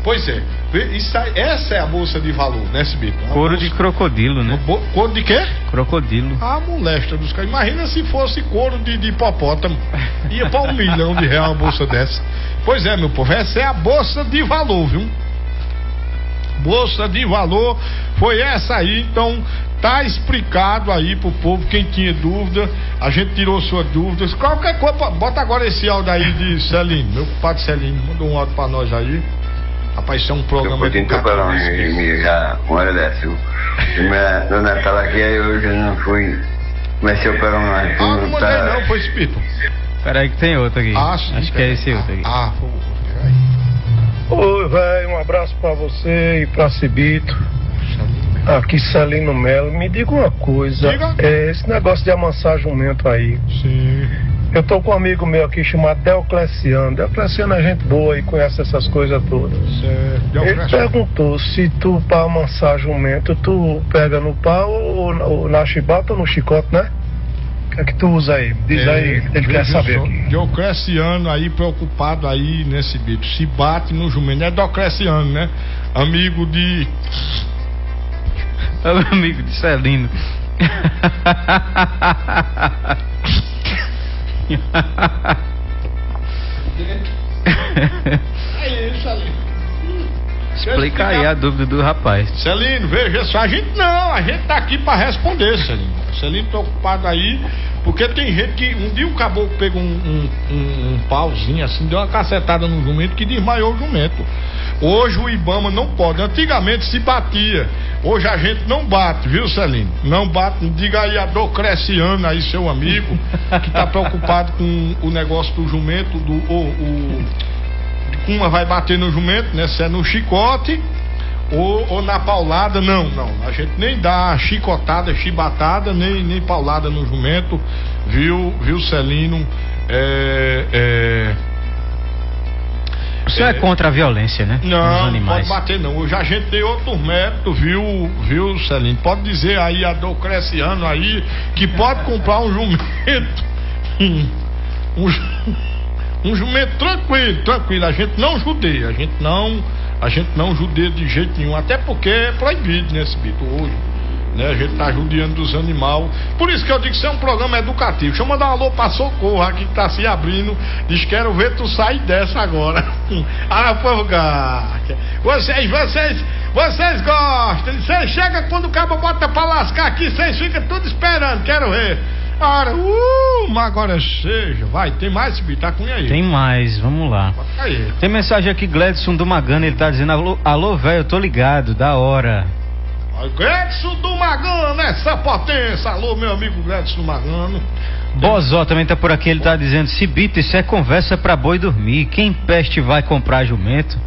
Pois é, essa é a bolsa de valor, né, Cibito? Couro de crocodilo, né? Couro de quê? Crocodilo. A moléstia dos caras. Imagina se fosse couro de hipopótamo. Ia pra R$1 milhão uma bolsa dessa. Pois é, meu povo, essa é a bolsa de valor, viu? Bolsa de valor foi essa aí, então tá explicado aí pro povo, quem tinha dúvida, a gente tirou suas dúvidas. Qualquer coisa, bota agora esse áudio aí de Celino, meu compadre Celino, manda um áudio pra nós aí. Rapaz, isso é um programa de já uma hora dessa, viu? No Natal aqui, aí hoje eu não fui, comecei a operar uma... não mandei não, foi Espírito. Peraí que tem outro aqui. Sim, acho que é esse outro aqui. Oi, velho, um abraço pra você e pra Cibito. Aqui, Celino Melo. Me diga uma coisa. Esse negócio de amansar jumento aí. Sim. Eu tô com um amigo meu aqui chamado Deocleciano. Deocleciano é gente boa e conhece essas coisas todas. Ele perguntou se tu, pra amansar jumento, tu pega no pau ou na chibata ou no chicote, né? O que é que tu usa aí? Diz aí, ele quer saber aqui. Diocleciano aí, preocupado aí nesse bicho. Se bate no jumento. É Diocleciano, né? Amigo de... É o amigo de Celino. Aí, Celino. Explica aí a dúvida do rapaz. Celino, veja só, a gente tá aqui pra responder, Celino. Celino tá ocupado aí, porque tem gente que, um dia o caboclo pegou um pauzinho assim, deu uma cacetada no jumento que desmaiou o jumento. Hoje o Ibama não pode, antigamente se batia, hoje a gente não bate, viu, Celino? Não bate, diga aí a Diocleciano aí, seu amigo, que tá preocupado com o negócio do jumento, uma vai bater no jumento, né? Se é no chicote ou na paulada, não. A gente nem dá chicotada, chibatada, nem paulada no jumento, viu, Celino? Isso é contra a violência, né? Não, não pode bater não. Hoje a gente tem outros métodos, viu, Celino? Pode dizer aí a Diocleciano aí que pode comprar um jumento. Um jumento tranquilo, a gente não judeia, a gente não judeia de jeito nenhum, até porque é proibido nesse bito hoje, né? A gente tá judiando dos animais, por isso que eu digo que isso é um programa educativo. Deixa eu mandar um alô pra Socorro aqui que tá se abrindo, diz quero ver tu sair dessa agora. Povo gasta, vocês gostam, você chega quando o cabo bota pra lascar aqui, vocês ficam tudo esperando, quero ver. Mas agora seja, vai, tem mais, tá com aí? Tem mais, vamos lá. Aí. Tem mensagem aqui, Gledson do Magano, ele tá dizendo, alô velho, eu tô ligado, da hora. Gledson do Magano, essa potência, alô meu amigo Gledson do Magano. Bozó também tá por aqui, ele tá dizendo, Cibito, isso é conversa pra boi dormir, quem peste vai comprar jumento?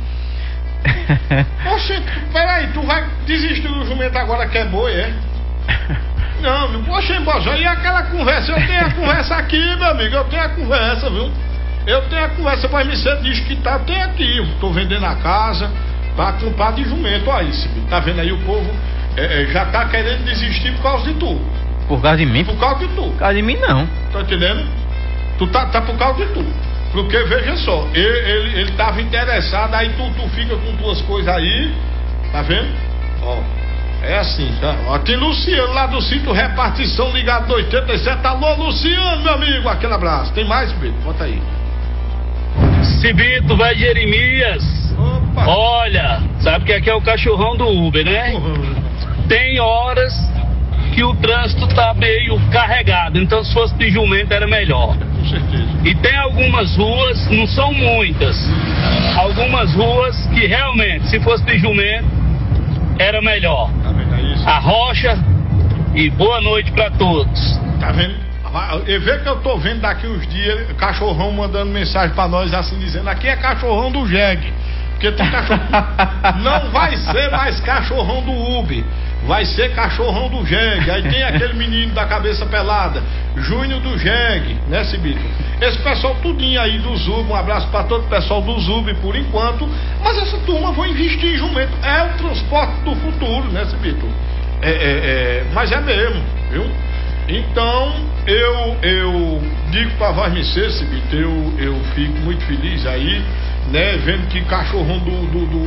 Oxe, peraí, tu vai desistir do jumento agora que é boi, é? Não, poxa, Bozó, e aquela conversa? Eu tenho a conversa aqui, meu amigo, eu tenho a conversa, viu? Eu tenho a conversa, mas você diz que tá, tem aqui, eu tô vendendo a casa pra comprar de jumento, olha isso, tá vendo aí o povo já tá querendo desistir por causa de tu. Por causa de mim? Por causa de tu. Por causa de mim não. Tá entendendo? Tu tá por causa de tu. Porque veja só, ele tava interessado, aí tu fica com tuas coisas aí, tá vendo? Ó. É assim, tá? Ó, tem Luciano lá do sítio Repartição ligado no 87. Alô, Luciano, meu amigo, aquele abraço. Tem mais, Pedro? Bota aí. Cibito, vai Jeremias. Opa. Olha, sabe que aqui é o cachorrão do Uber, né? Tem horas que o trânsito tá meio carregado, então se fosse de jumento era melhor. Com certeza. E tem algumas ruas, não são muitas, algumas ruas que realmente, se fosse de jumento, era melhor. Tá vendo aí isso? A Rocha, e boa noite pra todos. Tá vendo? E vê que eu tô vendo daqui uns dias cachorrão mandando mensagem pra nós assim dizendo, aqui é cachorrão do Jeg, porque tem cachorro. Não vai ser mais cachorrão do Uber, vai ser cachorrão do Jeg. Aí tem aquele menino da cabeça pelada, Júnior do Jeg, né, Cibito? Esse pessoal tudinho aí do Zub, um abraço pra todo o pessoal do Zub por enquanto, mas essa turma vai investir em jumento, é o transporte do futuro, né, Cibito? Mas é mesmo, viu? Então, eu digo pra Voz Mercê, Cibito, eu fico muito feliz aí, né, vendo que cachorrão do